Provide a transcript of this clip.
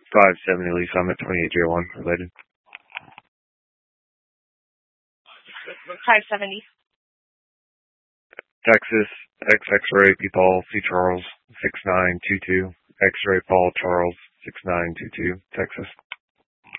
570 Lisa. I'm at 28J1 related. 570. Texas, X-Ray P. Paul, C. Charles, 6922. X-Ray Paul Charles, 6922, Texas.